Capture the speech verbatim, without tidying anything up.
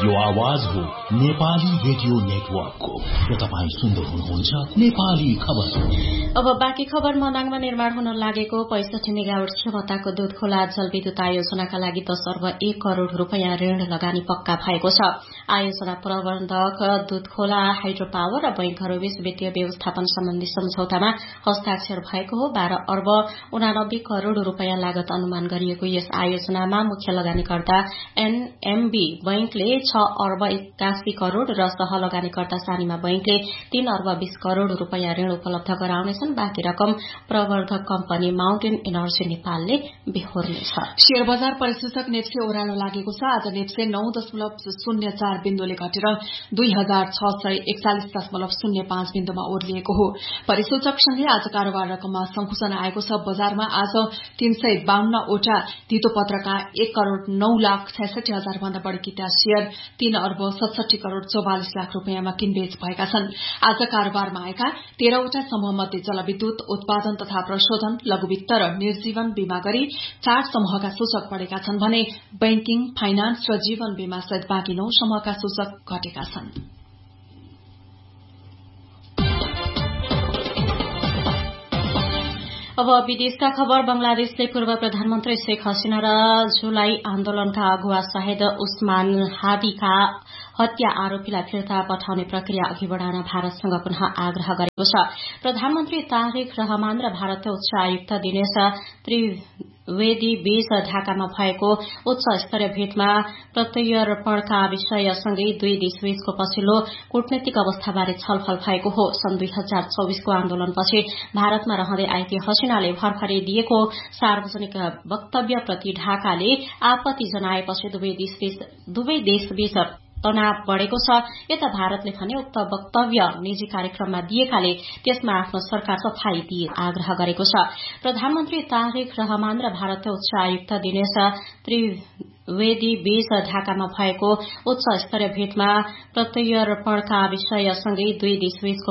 यो आवाज हो नेपाली रेडियो नेटवर्कको र तपाईँ सुन्दै हुनुहुन्छ नेपाली खबर। अब बाँकी खबर। मनाङमा निर्माण हुन लागेको पैंसठी मेगावाट क्षमताको दुधखोला जलविद्युत आयोजनाका लागि दश अर्ब एक करोड़ रूपियाँ ऋण लगानी पक्का भएको छ। आयोजना प्रबन्धक दुधखोला हाइड्रो पावर र बैंकहरूबीच वित्तीय व्यवस्थापन सम्बन्धी सम्झौतामा हस्ताक्षर भएको हो। बाह्र अर्ब उनानब्बे करोड़ रूपियाँ लागत अनुमान गरिएको यस आयोजनामा मुख्य लगानीकर्ता एनएमबी बैंकले छ अर्ब एक्कासी करोड़ र सह लगानीकर्ता सानिमा बैंकले तीन अर्ब बीस करोड़ रूपियाँ ऋण उपलब्ध गराउनेछन्। बाँकी रकम प्रवर्धक कम्पनी माउन्टेन एनर्जी नेपालले बेहोर्नेछ। शेयर बजार परिसूचक नेप्से ओह्रालो लागेको छ। आज नेप्से नौ दशमलव शून्य चार बिन्दुले घटेर दुई हजार छ सय एकचालिस दशमलव शून्य पाँच बिन्दुमा ओर्लिएको हो। परिसूचकसँगै आज कारोबार रकममा संकुचन आएको छ। बजारमा आज तीन सय बाहन्नवटा धितोपत्रका एक करोड़ नौ लाख छैसठी हजार भन्दा बढ़ी किता शेयर तीन अर्ब सतसठी करोड़ चौवालिस लाख रूपियाँमा किनबेच भएका छन्। आज कारोबारमा आएका तेह्रवटा समूह मध्ये जलविद्युत उत्पादन तथा प्रशोधन, लघुवित्त र निर्जीवन बीमा गरी चार समूहका सूचक बढ़ेका छन् भने बैंकिङ, फाइनान्स र जीवन बीमा सहित बाँकी नौ समूहका सूचक घटेका छन्। अब विदेशका खबर। बंगलादेशले पूर्व प्रधानमन्त्री शेख हसीना र जुलाई आन्दोलनका अगुवा शहीद उस्मान हादीका हत्या आरोपीलाई फिर्ता पठाउने प्रक्रिया अघि बढ़ाउन भारतसँग पुनः आग्रह गरेको छ। प्रधानमन्त्री तारिक रहमान र भारतीय उच्च आयुक्त दिनेश त्रिवेदी बीच ढाकामा भएको उच्च स्तरीय भेटमा प्रत्यर्पणका विषयसँगै दुई देशबीचको पछिल्लो कूटनीतिक अवस्थाबारे छलफल भएको हो। सन् दुई हजार चौबीसको आन्दोलनपछि भारतमा रहँदै आएकी हसीनाले भर्खरै दिएको सार्वजनिक वक्तव्यप्रति ढाकाले आपत्ति जनाएपछि दुवै देशबीच तनाव बढ़ेको छ। यता भारतले भने उक्त वक्तव्य निजी कार्यक्रममा दिएकाले त्यसमा आफ्नो सरकार सफाई दिए आग्रह गरेको छ। प्रधानमन्त्री तारिक रहमान र भारतीय उच्च आयुक्त दिनेश त्रिवेदी बीच ढाकामा भएको उच्च स्तरीय भेटमा प्रत्यर्पणका विषयसँगै दुई देशबीचको